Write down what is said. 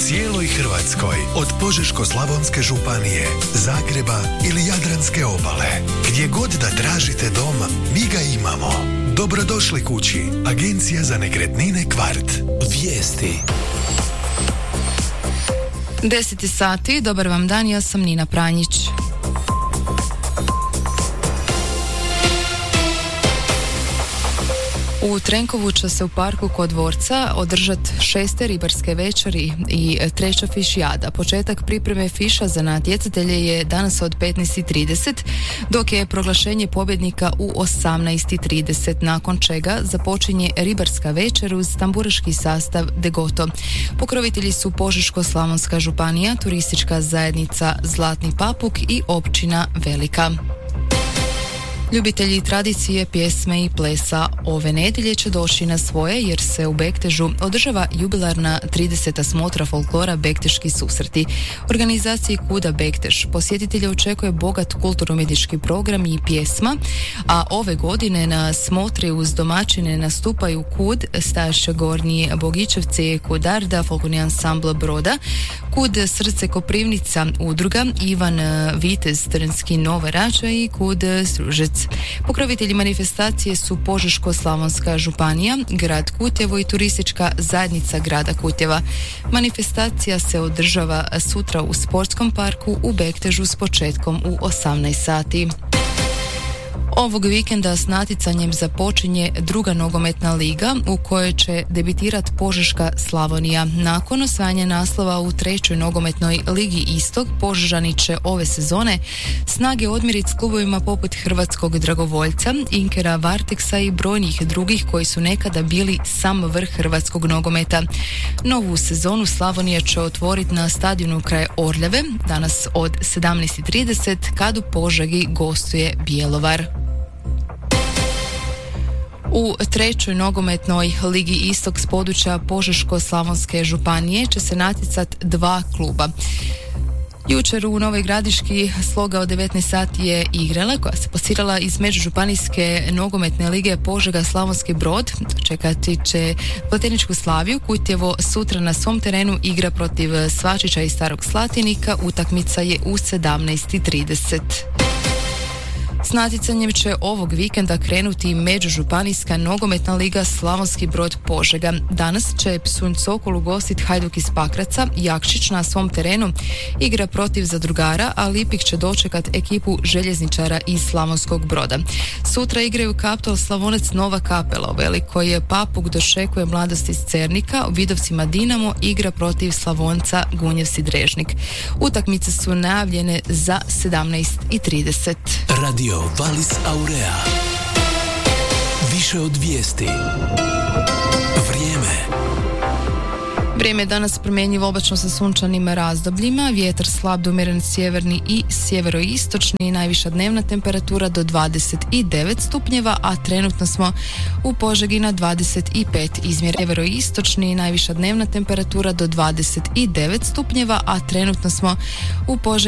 cijeloj Hrvatskoj, od Požeško-slavonske županije, Zagreba ili Jadranske obale. Gdje god da tražite dom, mi ga imamo. Dobrodošli kući. Agencija za nekretnine Kvart. Vijesti. 10 sati, dobar vam dan, ja sam Nina Pranjić. U Trenkovu će se u parku kod dvorca održati 6. ribarske večeri i 3. fišijada. Početak pripreme fiša za natjecatelje je danas od 15:30, dok je proglašenje pobjednika u 18:30, nakon čega započinje ribarska večer uz tamburaški sastav Degoto. Pokrovitelji su Požeško-slavonska županija, turistička zajednica Zlatni Papuk i općina Velika. Ljubitelji tradicije, pjesme i plesa ove nedjelje će doći na svoje jer se u Bektežu održava jubilarna 30. smotra folklora Bekteški susreti. Organizaciji Kuda Bektež posjetitelje očekuje bogat kulturno-umjetnički program i pjesma, a ove godine na smotri uz domaćine nastupaju Kud, Staš Gornji Bogićevci, Kudarda, folklorni ansambl Broda, Kud Srce Koprivnica, udruga Ivan Vitez Trnski Nova Rača i Kud Stružec. Pokrovitelji manifestacije su Požeško-slavonska županija, grad Kutjevo i turistička zajednica grada Kutjeva. Manifestacija se održava sutra u sportskom parku u Bektežu s početkom u 18 sati. Ovog vikenda s natjecanjem započinje druga nogometna liga u kojoj će debitirati Požeška Slavonija. Nakon osvajanja naslova u 3. nogometnoj ligi Istok, Požežani će ove sezone snage odmjeriti s klubovima poput Hrvatskog Dragovoljca, Inkera Varteksa i brojnih drugih koji su nekada bili sam vrh hrvatskog nogometa. Novu sezonu Slavonija će otvoriti na stadionu kraj Orljave, danas od 17:30 kad u Požegi gostuje Bjelovar. U 3. nogometnoj ligi Istok s područja Požeško-slavonske županije će se natjecati 2 kluba. Jučer u Novoj Gradiški Sloga od 19 sati je igrala koja se plasirala iz međužupanijske nogometne lige Požega Slavonski Brod. Čekati će Plateničku Slaviju. Kutjevo sutra na svom terenu igra protiv Svačića i Starog Slatinika. Utakmica je u 17:30. S natjecanjem će ovog vikenda krenuti međužupanijska nogometna liga Slavonski Brod Požega. Danas će Psunj Sokol ugostiti Hajduk iz Pakraca, Jakšić na svom terenu igra protiv Zadrugara, a Lipik će dočekat ekipu željezničara iz Slavonskog Broda. Sutra igraju Kaptol Slavonec Nova Kapela, u Velikoj Papuk dočekuje Mladost iz Cernika, u Vidovcima Dinamo igra protiv Slavonca Gunjevci Drežnik. Utakmice su najavljene za 17:30. Radio Valis Aurea. Više od vijesti. Vrijeme je danas promjenjivo, oblačno sa sunčanim razdobljima, vjetar slab do umjeren sjeverni i sjeveroistočni, najviša dnevna temperatura do 29 stupnjeva, a trenutno smo u Požegi na 25 izmjer. Sjeveroistočni, najviša dnevna temperatura do 29 stupnjeva, a trenutno smo u Požegi